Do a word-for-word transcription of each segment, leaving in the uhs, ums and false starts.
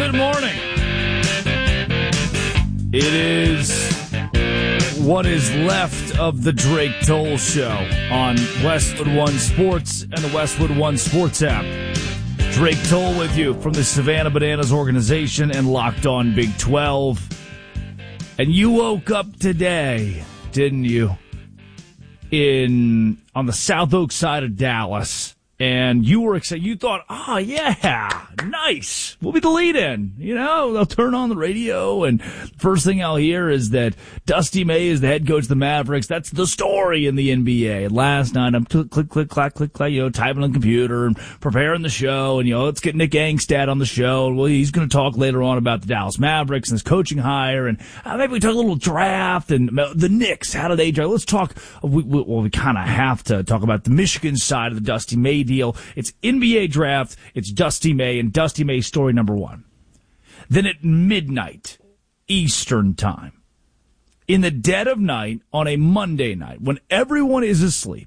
Good morning. It is what is left of the Drake Toll Show on Westwood One Sports and the Westwood One Sports app. Drake Toll with you from the Savannah Bananas organization and Locked On Big twelve. And you woke up today, didn't you, in on the South Oak side of Dallas, and you were excited. You thought, oh, yeah, nice. We'll be the lead-in. You know, they'll turn on the radio, and first thing I'll hear is that Dusty May is the head coach of the Mavericks. That's the story in the N B A. And last night, I'm click, click, click, clack, click, clack, you know, typing on the computer and preparing the show, and, you know, let's get Nick Angstad on the show. Well, he's going to talk later on about the Dallas Mavericks and his coaching hire, and uh, maybe we talk a little draft and the Knicks. How do they draft? Let's talk. We, we, well, we kind of have to talk about the Michigan side of the Dusty May deal. It's N B A draft, it's Dusty May, and Dusty May story number one. Then at midnight, Eastern time, in the dead of night on a Monday night, when everyone is asleep,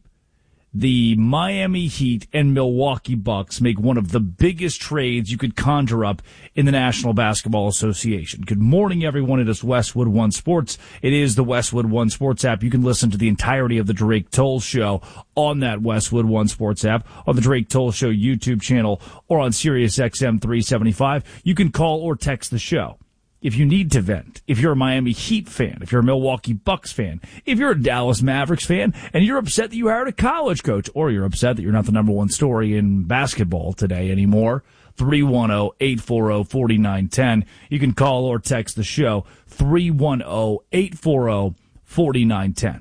the Miami Heat and Milwaukee Bucks make one of the biggest trades you could conjure up in the National Basketball Association. Good morning, everyone. It is Westwood One Sports. It is the Westwood One Sports app. You can listen to the entirety of the Drake Toll Show on that Westwood One Sports app, on the Drake Toll Show YouTube channel, or on Sirius X M three seventy-five. You can call or text the show if you need to vent, if you're a Miami Heat fan, if you're a Milwaukee Bucks fan, if you're a Dallas Mavericks fan, and you're upset that you hired a college coach, or you're upset that you're not the number one story in basketball today anymore, three one zero, eight four zero, four nine one zero. You can call or text the show, three one zero, eight four zero, four nine one zero.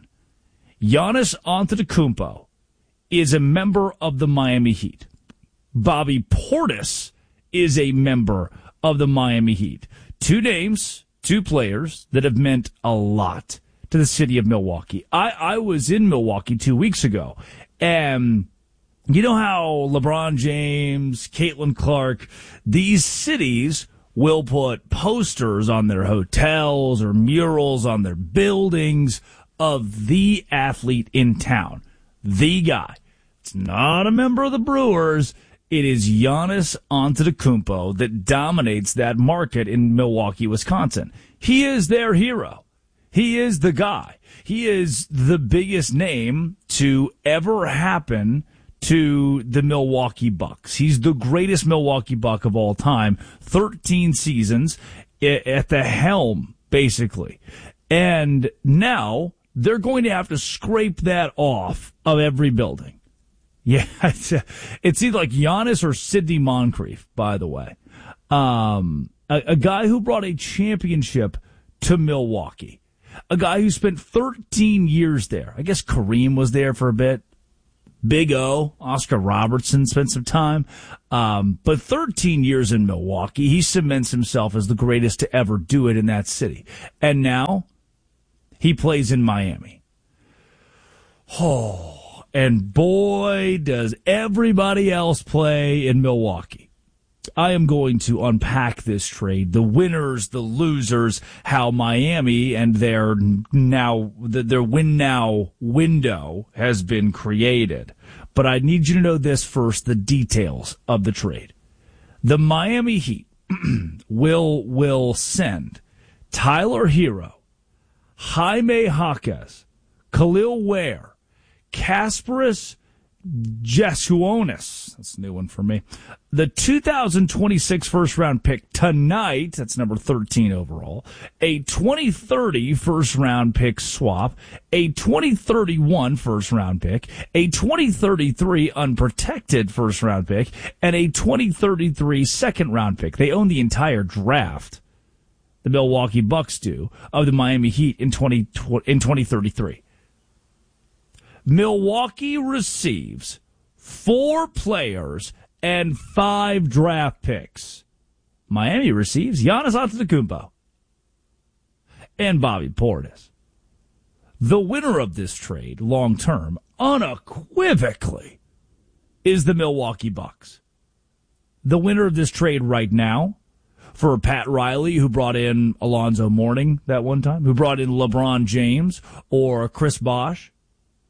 Giannis Antetokounmpo is a member of the Miami Heat. Bobby Portis is a member of the Miami Heat. Two names, two players that have meant a lot to the city of Milwaukee. I, I was in Milwaukee two weeks ago, and you know how LeBron James, Caitlin Clark, these cities will put posters on their hotels or murals on their buildings of the athlete in town, the guy. It's not a member of the Brewers. It is Giannis Antetokounmpo that dominates that market in Milwaukee, Wisconsin. He is their hero. He is the guy. He is the biggest name to ever happen to the Milwaukee Bucks. He's the greatest Milwaukee Buck of all time. thirteen seasons at the helm, basically. And now they're going to have to scrape that off of every building. Yeah, it's, it's either like Giannis or Sidney Moncrief, by the way. Um, a, a guy who brought a championship to Milwaukee. A guy who spent thirteen years there. I guess Kareem was there for a bit. Big O, Oscar Robertson spent some time. Um, but thirteen years in Milwaukee, he cements himself as the greatest to ever do it in that city. And now he plays in Miami. Oh. And boy, does everybody else play in Milwaukee. I am going to unpack this trade, the winners, the losers, how Miami and their now their win now window has been created. But I need you to know this first, the details of the trade. The Miami Heat will will send Tyler Hero, Jaime Jaquez, Khalil Ware, Kasparas Jesuonis, that's a new one for me, the two thousand twenty-six first-round pick tonight, that's number thirteen overall, a twenty thirty first-round pick swap, a twenty thirty-one first-round pick, a twenty thirty-three unprotected first-round pick, and a twenty thirty-three second-round pick. They own the entire draft, the Milwaukee Bucks do, of the Miami Heat in twenty in twenty thirty-three. Milwaukee receives four players and five draft picks. Miami receives Giannis Antetokounmpo and Bobby Portis. The winner of this trade, long term, unequivocally, is the Milwaukee Bucks. The winner of this trade right now, for Pat Riley, who brought in Alonzo Mourning that one time, who brought in LeBron James or Chris Bosh,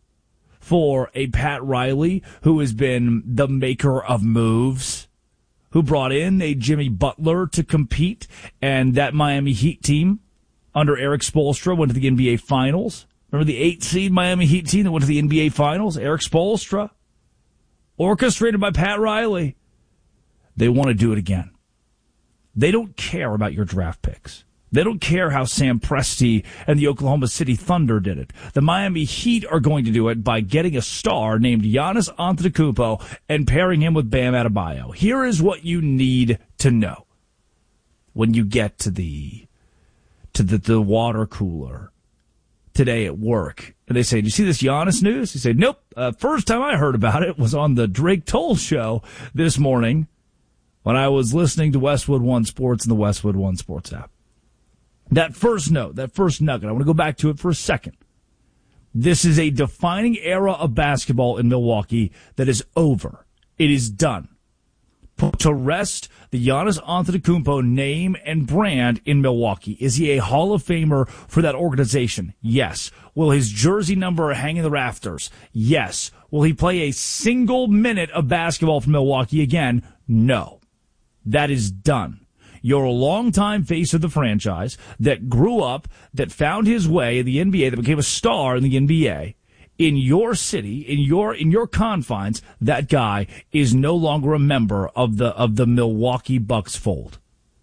for a Pat Riley who has been the maker of moves, who brought in a Jimmy Butler to compete, and that Miami Heat team under Eric Spoelstra went to the N B A Finals. Remember the eight seed Miami Heat team that went to the N B A Finals? Eric Spoelstra, orchestrated by Pat Riley. They want to do it again. They don't care about your draft picks. They don't care how Sam Presti and the Oklahoma City Thunder did it. The Miami Heat are going to do it by getting a star named Giannis Antetokounmpo and pairing him with Bam Adebayo. Here is what you need to know when you get to the to the, the water cooler today at work. And they say, "Do you see this Giannis news?" You say, "Nope. Uh, first time I heard about it was on the Drake Toll show this morning when I was listening to Westwood One Sports and the Westwood One Sports app." That first note, that first nugget, I want to go back to it for a second. This is a defining era of basketball in Milwaukee that is over. It is done. Put to rest the Giannis Antetokounmpo name and brand in Milwaukee. Is he a Hall of Famer for that organization? Yes. Will his jersey number hang in the rafters? Yes. Will he play a single minute of basketball for Milwaukee again? No. That is done. You're a longtime face of the franchise that grew up, that found his way in the N B A, that became a star in the N B A. In your city, in your in your confines, that guy is no longer a member of the of the Milwaukee Bucks fold.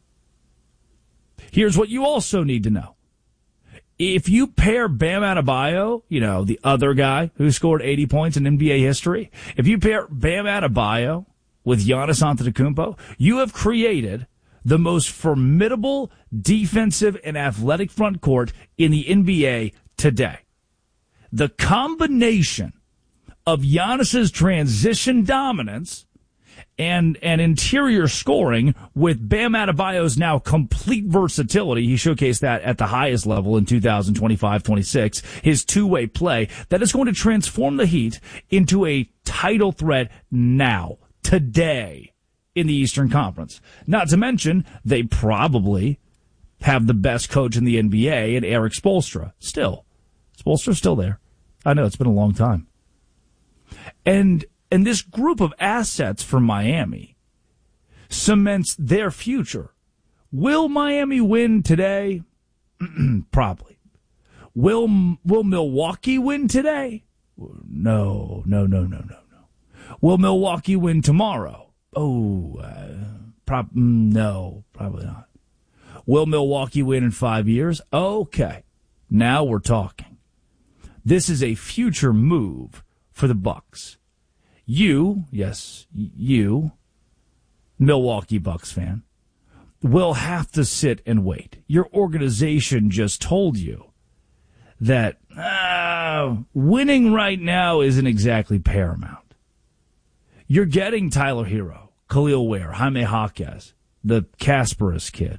Here's what you also need to know. If you pair Bam Adebayo, you know, the other guy who scored eighty points in N B A history, if you pair Bam Adebayo with Giannis Antetokounmpo, you have created the most formidable defensive and athletic front court in the N B A today. The combination of Giannis's transition dominance and, and interior scoring with Bam Adebayo's now complete versatility, he showcased that at the highest level in two thousand twenty-five twenty-six, his two-way play, that is going to transform the Heat into a title threat now, today, in the Eastern Conference. Not to mention, they probably have the best coach in the N B A in Eric Spoelstra. Still. Spoelstra's still there. I know, it's been a long time. And and this group of assets for Miami cements their future. Will Miami win today? Probably. Will will Milwaukee win today? No, no, no, no, no, no. Will Milwaukee win tomorrow? Oh, uh, prob- no, probably not. Will Milwaukee win in five years? Okay, now we're talking. This is a future move for the Bucks. You, yes, you, Milwaukee Bucks fan, will have to sit and wait. Your organization just told you that uh, winning right now isn't exactly paramount. You're getting Tyler Hero, Khalil Ware, Jaime Jaquez, the Kasparis kid,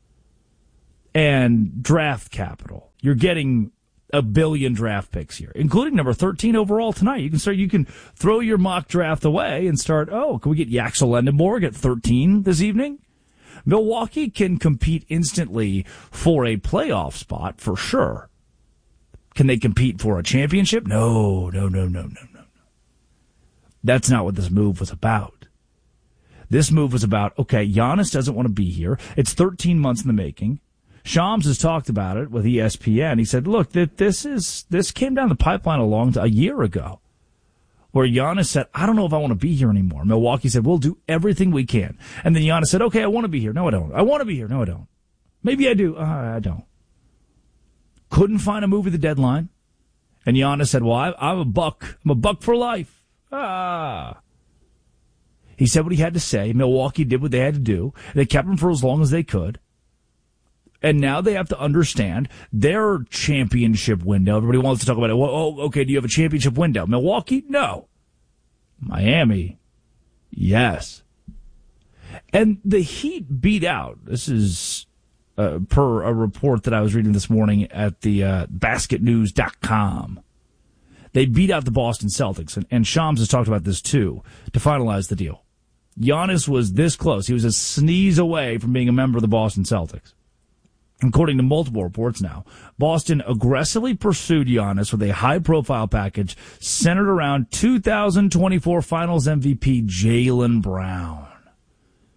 and draft capital. You're getting a billion draft picks here, including number thirteen overall tonight. You can start. You can throw your mock draft away and start. Oh, can we get Yaxel Lendenborg at thirteen this evening? Milwaukee can compete instantly for a playoff spot for sure. Can they compete for a championship? No, no, no, no, no, no. That's not what this move was about. This move was about, okay, Giannis doesn't want to be here. It's thirteen months in the making. Shams has talked about it with E S P N. He said, look, that this is this came down the pipeline a long a year ago, where Giannis said, I don't know if I want to be here anymore. Milwaukee said, we'll do everything we can. And then Giannis said, okay, I want to be here. No, I don't. I want to be here. No, I don't. Maybe I do. Uh, I don't. Couldn't find a move at the deadline. And Giannis said, well, I, I'm a buck. I'm a buck for life. Ah. He said what he had to say. Milwaukee did what they had to do. They kept him for as long as they could. And now they have to understand their championship window. Everybody wants to talk about it. Well, oh, okay, do you have a championship window? Milwaukee? No. Miami? Yes. And the Heat beat out. This is uh, per a report that I was reading this morning at the uh, basket news dot com. They beat out the Boston Celtics, and, and Shams has talked about this too, to finalize the deal. Giannis was this close. He was a sneeze away from being a member of the Boston Celtics. According to multiple reports now, Boston aggressively pursued Giannis with a high-profile package centered around two thousand twenty-four Finals M V P Jaylen Brown.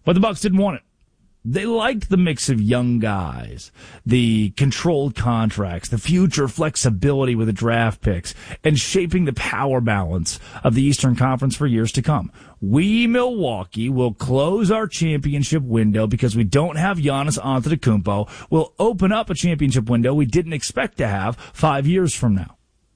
But the Bucks didn't want it. They liked the mix of young guys, the controlled contracts, the future flexibility with the draft picks, and shaping the power balance of the Eastern Conference for years to come. We, Milwaukee, will close our championship window because we don't have Giannis Antetokounmpo. We'll open up a championship window we didn't expect to have five years from now.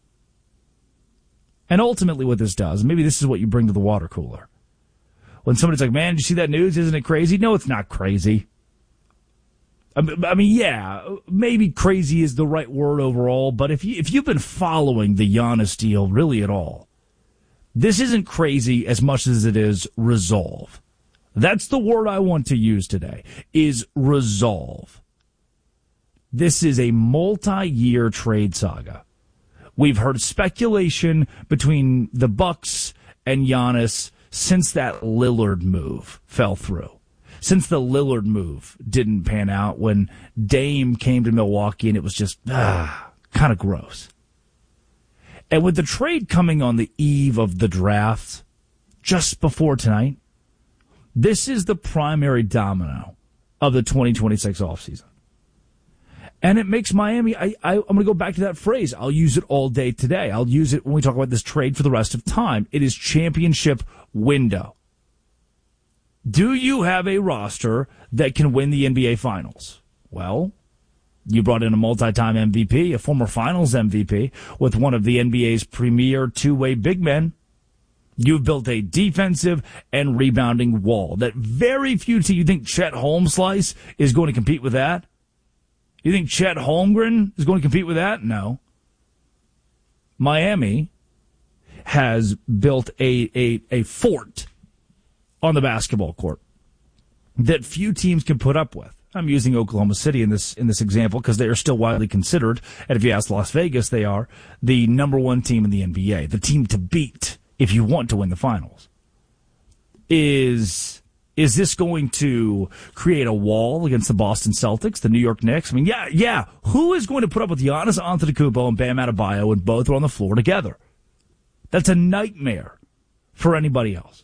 And ultimately what this does, maybe this is what you bring to the water cooler. When somebody's like, man, did you see that news? Isn't it crazy? No, it's not crazy. I mean, yeah, maybe crazy is the right word overall, but if, you, if you've been following the Giannis deal really at all, this isn't crazy as much as it is resolve. That's the word I want to use today, is resolve. This is a multi-year trade saga. We've heard speculation between the Bucks and Giannis since that Lillard move fell through. Since the Lillard move didn't pan out when Dame came to Milwaukee and it was just ah, kind of gross. And with the trade coming on the eve of the draft, just before tonight, this is the primary domino of the twenty twenty-six offseason. And it makes Miami, I, I, I'm going to go back to that phrase. I'll use it all day today. I'll use it when we talk about this trade for the rest of time. It is championship window. Do you have a roster that can win the N B A Finals? Well, you brought in a multi-time M V P, a former Finals M V P, with one of the N B A's premier two-way big men. You've built a defensive and rebounding wall that very few teams. You think Chet Holmslice is going to compete with that? You think Chet Holmgren is going to compete with that? No. Miami has built a, a, a fort on the basketball court that few teams can put up with. I'm using Oklahoma City in this in this example because they are still widely considered, and if you ask Las Vegas, they are the number one team in the N B A, the team to beat if you want to win the finals. Is is this going to create a wall against the Boston Celtics, the New York Knicks? I mean, yeah, yeah. Who is going to put up with Giannis Antetokounmpo and Bam Adebayo when both are on the floor together? That's a nightmare for anybody else.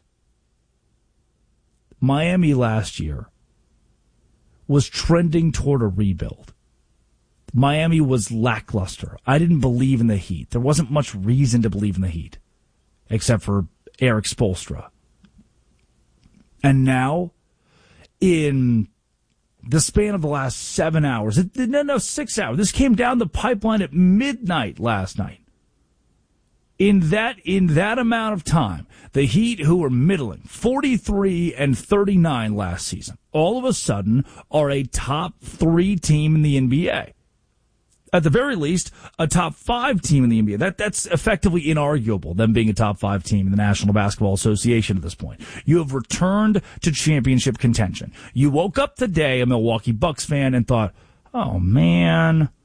Miami last year was trending toward a rebuild. Miami was lackluster. I didn't believe in the Heat. There wasn't much reason to believe in the Heat, except for Eric Spoelstra. And now, in the span of the last seven hours, no, no, six hours, this came down the pipeline at midnight last night. In that, in that amount of time, the Heat, who were middling, forty-three and thirty-nine last season, all of a sudden are a top three team in the N B A. At the very least, a top five team in the N B A. That, that's effectively inarguable, them being a top five team in the National Basketball Association at this point. You have returned to championship contention. You woke up today, a Milwaukee Bucks fan, and thought, oh man,